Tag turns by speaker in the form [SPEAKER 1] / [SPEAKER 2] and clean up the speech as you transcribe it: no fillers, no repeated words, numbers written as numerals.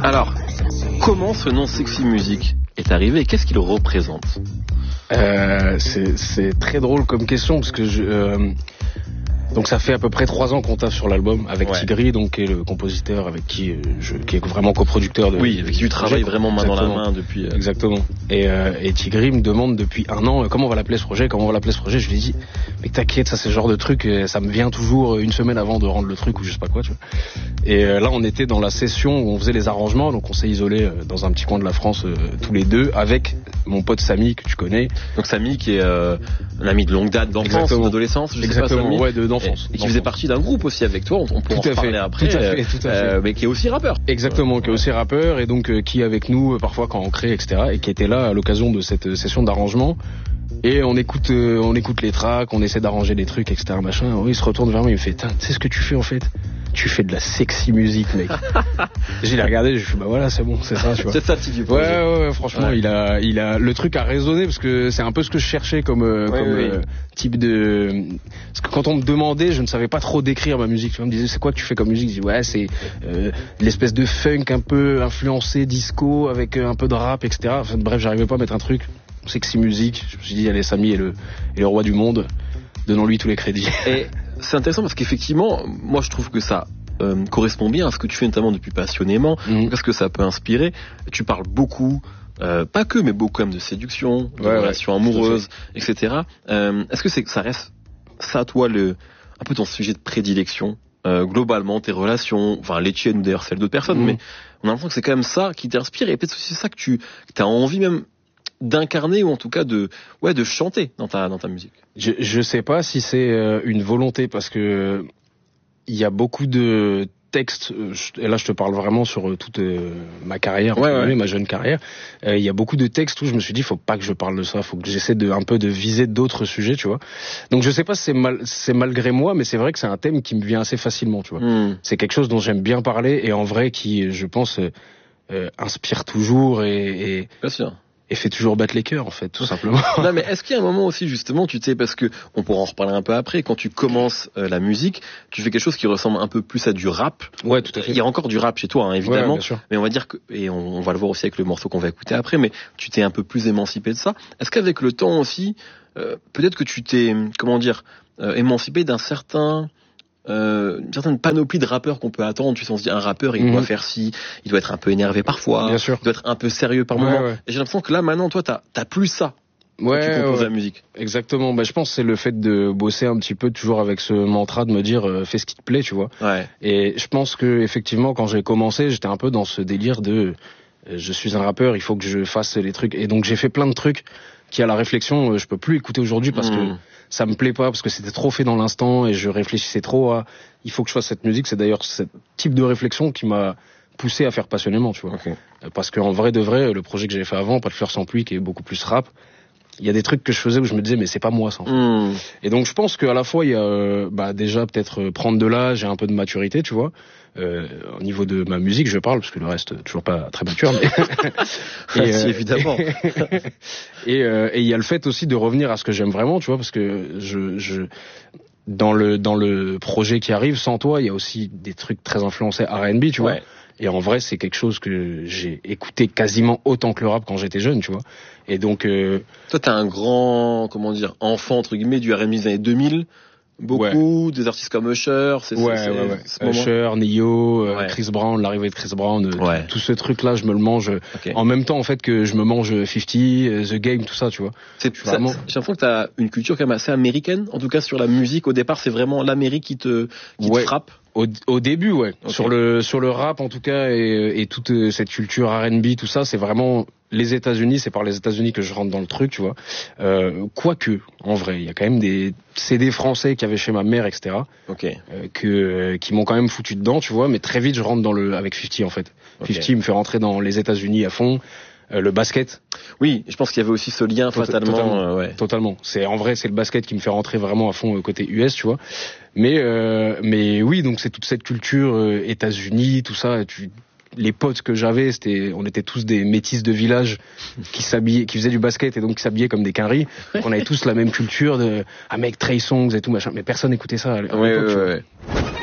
[SPEAKER 1] Alors, comment ce nom Sexy Music est arrivé et qu'est-ce qu'il représente?
[SPEAKER 2] C'est très drôle comme question parce que donc ça fait à peu près 3 ans qu'on taffe sur l'album avec Tigri, donc qui est le compositeur avec qui qui est vraiment coproducteur de.
[SPEAKER 1] Oui, avec qui tu travailles vraiment main dans la main depuis.
[SPEAKER 2] Exactement. Et Tigri me demande depuis 1 an comment on va l'appeler ce projet. Je lui dis mais t'inquiète, ça c'est le genre de truc, ça me vient toujours une semaine avant de rendre le truc ou je sais pas quoi, tu vois. Et là on était dans la session où on faisait les arrangements, donc on s'est isolé dans un petit coin de la France tous les deux avec mon pote Samy que tu connais.
[SPEAKER 1] Donc Samy qui est un ami de longue date d'enfance, d'adolescence, je sais pas, Samy.
[SPEAKER 2] Ouais, d'enfance.
[SPEAKER 1] Et qui faisait partie d'un groupe aussi avec toi, on pourra en parler après.
[SPEAKER 2] Tout à fait.
[SPEAKER 1] Mais qui est aussi rappeur.
[SPEAKER 2] Exactement, qui est aussi rappeur et donc qui est avec nous parfois quand on crée, etc. Et qui était là à l'occasion de cette session d'arrangement. Et on écoute les tracks, on essaie d'arranger des trucs, etc. Machin. Il se retourne vers moi, il me fait, tu sais ce que tu fais en fait? Tu fais de la sexy musique, mec. J'ai regardé, je fais bah voilà, c'est bon, c'est ça, tu vois.
[SPEAKER 1] C'est ça le type du
[SPEAKER 2] projet. Ouais, franchement, il a le truc a résonné parce que c'est un peu ce que je cherchais comme type de. Parce que quand on me demandait, je ne savais pas trop décrire ma musique. Tu vois, on me disait c'est quoi que tu fais comme musique? Je dis ouais, c'est l'espèce de funk un peu influencé disco avec un peu de rap, etc. Enfin, bref, j'arrivais pas à mettre un truc. Sexy musique. Je me suis dit allez, Samy est le roi du monde. Donnons-lui tous les crédits.
[SPEAKER 1] Et c'est intéressant parce qu'effectivement, moi je trouve que ça correspond bien à ce que tu fais notamment depuis Passionnément, parce que ça peut inspirer. Tu parles beaucoup, pas que, mais beaucoup quand même de séduction, de relations amoureuses, etc. Est-ce que ça reste ça, toi, un peu ton sujet de prédilection globalement, tes relations, enfin les tiennes ou d'ailleurs celles d'autres personnes, mais on a l'impression que c'est quand même ça qui t'inspire et peut-être aussi ça que tu as envie même d'incarner ou en tout cas de chanter dans ta musique.
[SPEAKER 2] Je sais pas si c'est une volonté parce que il y a beaucoup de textes et là je te parle vraiment sur toute ma carrière, ma jeune carrière. Il y a beaucoup de textes où je me suis dit faut pas que je parle de ça, faut que j'essaie un peu de viser d'autres sujets, tu vois. Donc je sais pas si c'est malgré moi, mais c'est vrai que c'est un thème qui me vient assez facilement, tu vois. C'est quelque chose dont j'aime bien parler et en vrai qui je pense inspire toujours et
[SPEAKER 1] bien sûr.
[SPEAKER 2] Et fait toujours battre les cœurs, en fait, tout simplement.
[SPEAKER 1] Non, mais est-ce qu'il y a un moment aussi, justement, tu sais, parce que on pourra en reparler un peu après, quand tu commences la musique, tu fais quelque chose qui ressemble un peu plus à du rap.
[SPEAKER 2] Ouais, tout à fait.
[SPEAKER 1] Il y a encore du rap chez toi, hein, évidemment.
[SPEAKER 2] Ouais, bien sûr.
[SPEAKER 1] Mais on va dire que, et on va le voir aussi avec le morceau qu'on va écouter après, mais tu t'es un peu plus émancipé de ça. Est-ce qu'avec le temps aussi, peut-être que tu t'es, émancipé d'un une certaine panoplie de rappeurs qu'on peut attendre. Tu sais, on se dit un rappeur il doit faire ci, il doit être un peu énervé parfois,
[SPEAKER 2] bien sûr.
[SPEAKER 1] Il doit être un peu sérieux par moment. Et j'ai l'impression que là maintenant toi t'as plus ça quand tu composes la musique.
[SPEAKER 2] Exactement. Je pense que c'est le fait de bosser un petit peu toujours avec ce mantra de me dire fais ce qui te plaît, tu vois. Et je pense que effectivement quand j'ai commencé j'étais un peu dans ce délire de je suis un rappeur, il faut que je fasse les trucs et donc j'ai fait plein de trucs qui à la réflexion je peux plus écouter aujourd'hui parce que ça me plaît pas, parce que c'était trop fait dans l'instant et je réfléchissais trop à il faut que je fasse cette musique. C'est d'ailleurs ce type de réflexion qui m'a poussé à faire Passionnément, tu vois. Parce qu'en vrai de vrai, le projet que j'avais fait avant, Pas de fleurs sans pluie, qui est beaucoup plus rap, il y a des trucs que je faisais où je me disais mais c'est pas moi ça en fait. Et donc je pense qu'à la fois il y a déjà peut-être prendre de l'âge et un peu de maturité, tu vois. Au niveau de ma musique je parle parce que le reste toujours pas très mature mais
[SPEAKER 1] si, évidemment.
[SPEAKER 2] et il y a le fait aussi de revenir à ce que j'aime vraiment, tu vois, parce que dans le projet qui arrive Sans toi il y a aussi des trucs très influencés R&B, tu vois. Et en vrai, c'est quelque chose que j'ai écouté quasiment autant que le rap quand j'étais jeune, tu vois. Et donc
[SPEAKER 1] toi t'es un grand enfant entre guillemets du R&B des années 2000. Beaucoup des artistes comme Usher,
[SPEAKER 2] Usher, Nio, Chris Brown, l'arrivée de Chris Brown, tout ce truc là je me le mange en même temps en fait que je me mange 50, The Game, tout ça, tu vois.
[SPEAKER 1] J'ai l'impression que t'as une culture quand même assez américaine, en tout cas sur la musique. Au départ c'est vraiment l'Amérique qui te frappe.
[SPEAKER 2] Au début, sur le rap en tout cas et toute cette culture R&B, tout ça, c'est vraiment les États-Unis. C'est par les États-Unis que je rentre dans le truc, tu vois. Quoique, en vrai, il y a quand même des CD français qu'il y avait chez ma mère, etc. Qui m'ont quand même foutu dedans, tu vois. Mais très vite, je rentre avec 50 en fait. 50 me fait rentrer dans les États-Unis à fond. Le basket.
[SPEAKER 1] Oui, je pense qu'il y avait aussi ce lien fatalement.
[SPEAKER 2] Totalement. En vrai, c'est le basket qui me fait rentrer vraiment à fond côté US, tu vois. Mais oui, donc c'est toute cette culture États-Unis, tout ça. Les potes que j'avais, on était tous des métis de village qui faisaient du basket et donc qui s'habillaient comme des quinries. On avait tous la même culture de mec Trey Songz et tout machin. Mais personne n'écoutait ça à l'époque.